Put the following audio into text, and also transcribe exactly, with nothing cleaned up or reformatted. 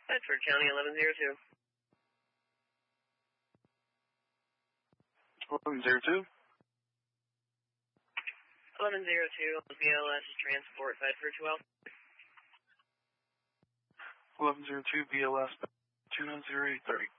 Bedford County, eleven zero two. eleven zero two. eleven zero two, B L S Transport, Bedford twelve. eleven zero two, B L S, two nine zero eight three.